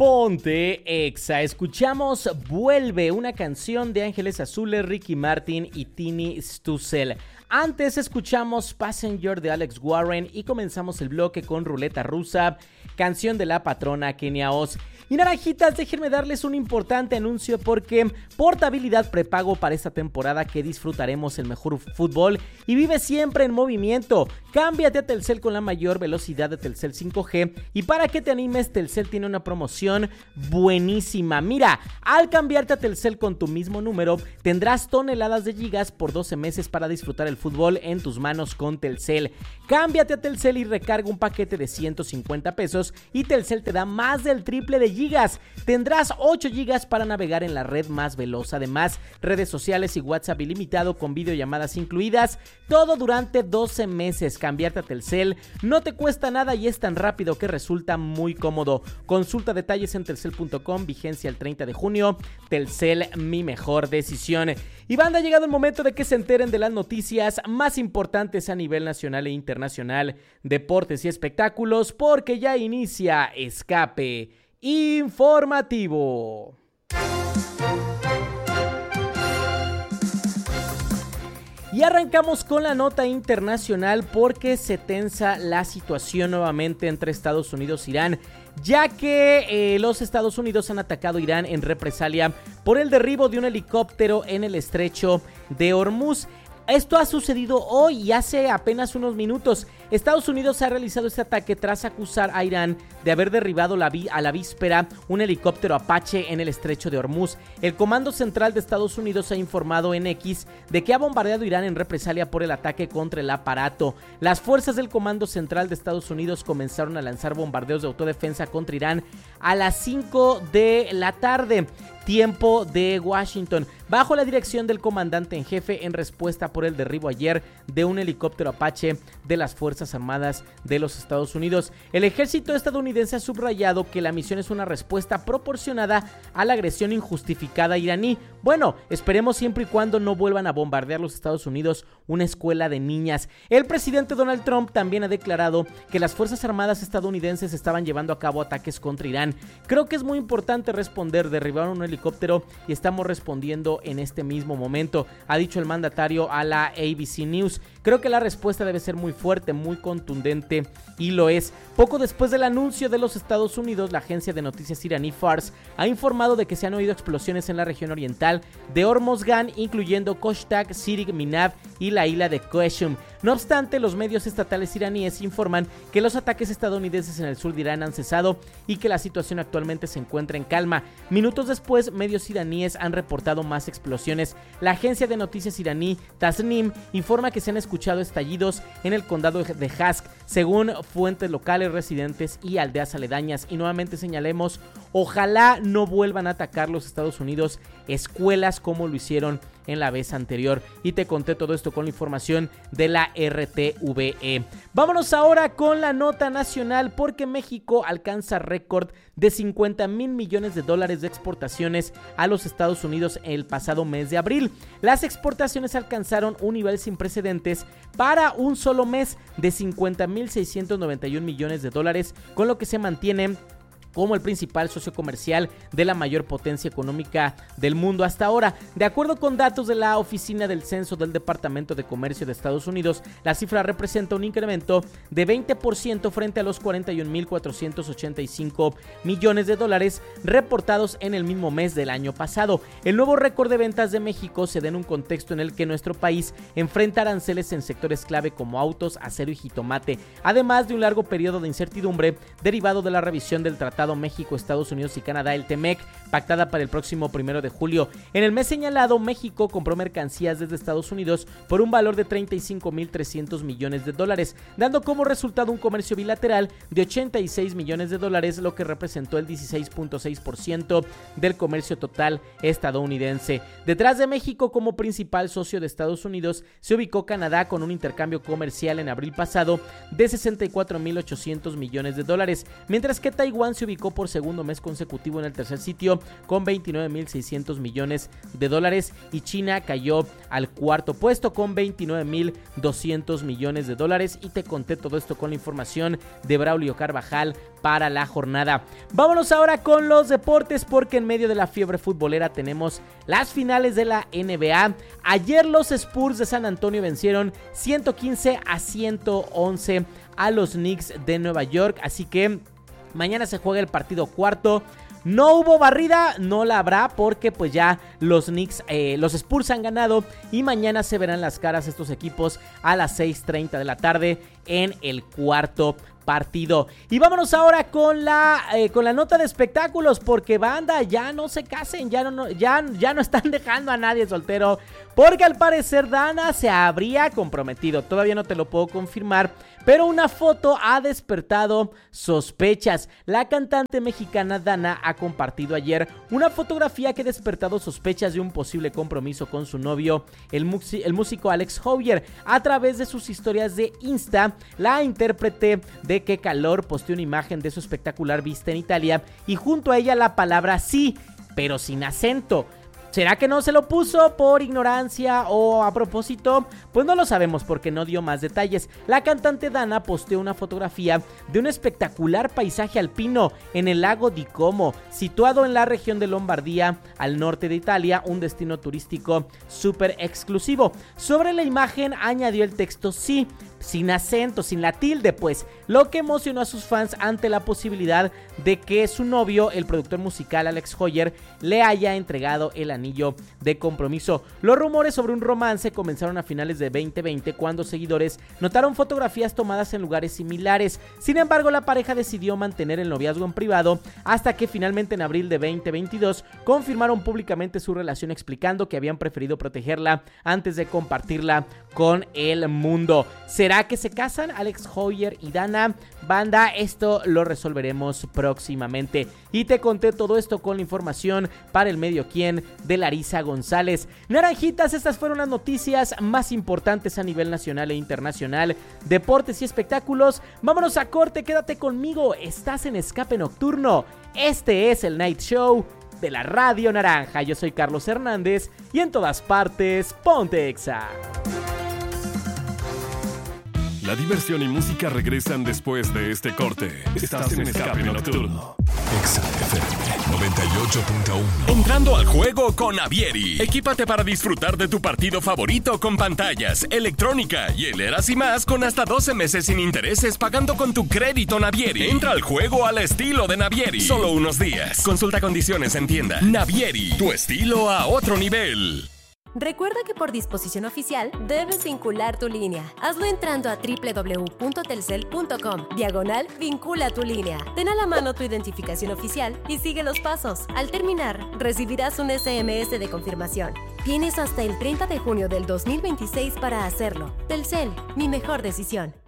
Ponte Exa. Escuchamos Vuelve, una canción de Ángeles Azules, Ricky Martin y Tini Stoessel. Antes escuchamos Passenger de Alex Warren y comenzamos el bloque con Ruleta Rusa, canción de la patrona Kenia Oz. Y naranjitas, déjenme darles un importante anuncio porque portabilidad prepago para esta temporada que disfrutaremos el mejor fútbol y vive siempre en movimiento. Cámbiate a Telcel con la mayor velocidad de Telcel 5G y para que te animes, Telcel tiene una promoción buenísima. Mira, al cambiarte a Telcel con tu mismo número, tendrás toneladas de gigas por 12 meses para disfrutar el fútbol en tus manos con Telcel. Cámbiate a Telcel y recarga un paquete de 150 pesos y Telcel te da más del triple de gigas. Tendrás 8 gigas para navegar en la red más veloz. Además, redes sociales y WhatsApp ilimitado con videollamadas incluidas. Todo durante 12 meses. Cambiarte a Telcel no te cuesta nada y es tan rápido que resulta muy cómodo. Consulta detalles en telcel.com. Vigencia el 30 de junio. Telcel, mi mejor decisión. Y banda, ha llegado el momento de que se enteren de las noticias más importantes a nivel nacional e internacional, deportes y espectáculos, porque ya inicia Escape Informativo. Y arrancamos con la nota internacional porque se tensa la situación nuevamente entre Estados Unidos e Irán, ya que los Estados Unidos han atacado a Irán en represalia por el derribo de un helicóptero en el estrecho de Hormuz. Esto ha sucedido hoy y hace apenas unos minutos. Estados Unidos ha realizado este ataque tras acusar a Irán de haber derribado a la víspera un helicóptero Apache en el estrecho de Hormuz. El Comando Central de Estados Unidos ha informado en X de que ha bombardeado Irán en represalia por el ataque contra el aparato. Las fuerzas del Comando Central de Estados Unidos comenzaron a lanzar bombardeos de autodefensa contra Irán a las 5 de la tarde, tiempo de Washington, bajo la dirección del comandante en jefe en respuesta por el derribo ayer de un helicóptero Apache de las Fuerzas Armadas de los Estados Unidos. El ejército estadounidense ha subrayado que la misión es una respuesta proporcionada a la agresión injustificada iraní. Bueno, esperemos siempre y cuando no vuelvan a bombardear los Estados Unidos una escuela de niñas. El presidente Donald Trump también ha declarado que las Fuerzas Armadas estadounidenses estaban llevando a cabo ataques contra Irán. Creo que es muy importante responder, derribaron un helicóptero y estamos respondiendo en este mismo momento, ha dicho el mandatario a la ABC News. Creo que la respuesta debe ser muy fuerte, muy contundente y lo es. Poco después del anuncio de los Estados Unidos, la agencia de noticias iraní Fars ha informado de que se han oído explosiones en la región oriental de Hormozgan, incluyendo Koshtak, Sirig, Minav y la isla de Qeshm. No obstante, los medios estatales iraníes informan que los ataques estadounidenses en el sur de Irán han cesado y que la situación actualmente se encuentra en calma. Minutos después, medios iraníes han reportado más explosiones. La agencia de noticias iraní Tasnim informa que se han escuchado estallidos en el condado de Hask, según fuentes locales, residentes y aldeas aledañas. Y nuevamente señalemos, ojalá no vuelvan a atacar los Estados Unidos escuelas como lo hicieron en la vez anterior. Y te conté todo esto con la información de la RTVE. Vámonos ahora con la nota nacional porque México alcanza récord de $50,000 millones de exportaciones a los Estados Unidos el pasado mes de abril. Las exportaciones alcanzaron un nivel sin precedentes para un solo mes de $50,691 millones, con lo que se mantiene como el principal socio comercial de la mayor potencia económica del mundo hasta ahora. De acuerdo con datos de la Oficina del Censo del Departamento de Comercio de Estados Unidos, la cifra representa un incremento de 20% frente a los $41,485 millones reportados en el mismo mes del año pasado. El nuevo récord de ventas de México se da en un contexto en el que nuestro país enfrenta aranceles en sectores clave como autos, acero y jitomate, además de un largo periodo de incertidumbre derivado de la revisión del Tratado México, Estados Unidos y Canadá, el TEMEC, pactada para el próximo 1 de julio. En el mes señalado, México compró mercancías desde Estados Unidos por un valor de $35,300 millones, dando como resultado un comercio bilateral de $86 millones, lo que representó el 16.6% del comercio total estadounidense. Detrás de México como principal socio de Estados Unidos se ubicó Canadá con un intercambio comercial en abril pasado de $64,800 millones, mientras que Taiwán se ubicó ubicó por segundo mes consecutivo en el tercer sitio con 29.600 millones de dólares y China cayó al cuarto puesto con 29.200 millones de dólares. Y te conté todo esto con la información de Braulio Carvajal para la jornada. Vámonos ahora con los deportes, porque en medio de la fiebre futbolera tenemos las finales de la NBA. Ayer los Spurs de San Antonio vencieron 115-111 a los Knicks de Nueva York, así que mañana se juega el partido cuarto. No hubo barrida, no la habrá, porque pues ya los Spurs han ganado y mañana se verán las caras estos equipos a las 6:30 de la tarde en el cuarto partido. Y vámonos ahora con la nota de espectáculos, porque banda, ya no se casen, ya no están dejando a nadie soltero, porque al parecer Dana se habría comprometido. Todavía no te lo puedo confirmar, pero una foto ha despertado sospechas. La cantante mexicana Dana ha compartido ayer una fotografía que ha despertado sospechas de un posible compromiso con su novio, el músico Alex Heuer. A través de sus historias de Insta, la intérprete de Qué Calor posteó una imagen de su espectacular vista en Italia y junto a ella la palabra sí, pero sin acento. ¿Será que no se lo puso por ignorancia o a propósito? Pues no lo sabemos, porque no dio más detalles. La cantante Dana posteó una fotografía de un espectacular paisaje alpino en el lago di Como, situado en la región de Lombardía, al norte de Italia, un destino turístico súper exclusivo. Sobre la imagen añadió el texto sí, sin acento, sin la tilde pues, lo que emocionó a sus fans ante la posibilidad de que su novio, el productor musical Alex Heuer, le haya entregado el anillo de compromiso. Los rumores sobre un romance comenzaron a finales de 2020, cuando seguidores notaron fotografías tomadas en lugares similares. Sin embargo, la pareja decidió mantener el noviazgo en privado hasta que finalmente en abril de 2022 confirmaron públicamente su relación, explicando que habían preferido protegerla antes de compartirla con el mundo. ¿Será que se casan Alex Heuer y Dana? Banda, esto lo resolveremos próximamente. Y te conté todo esto con la información para el medio quién de Larisa González. Naranjitas, estas fueron las noticias más importantes a nivel nacional e internacional, deportes y espectáculos. Vámonos a corte, quédate conmigo, estás en Escape Nocturno. Este es el Night Show de la Radio Naranja. Yo soy Carlos Hernández y en todas partes, ponte Exa. La diversión y música regresan después de este corte. Estás en Escape Nocturno. Exa FM 98.1. Entrando al juego con Navieri. Equípate para disfrutar de tu partido favorito con pantallas, electrónica, hieleras y más con hasta 12 meses sin intereses pagando con tu crédito Navieri. Entra al juego al estilo de Navieri. Solo unos días. Consulta condiciones en tienda. Navieri, tu estilo a otro nivel. Recuerda que por disposición oficial debes vincular tu línea. Hazlo entrando a www.telcel.com/vincula tu línea. Ten a la mano tu identificación oficial y sigue los pasos. Al terminar, recibirás un SMS de confirmación. Tienes hasta el 30 de junio del 2026 para hacerlo. Telcel, mi mejor decisión.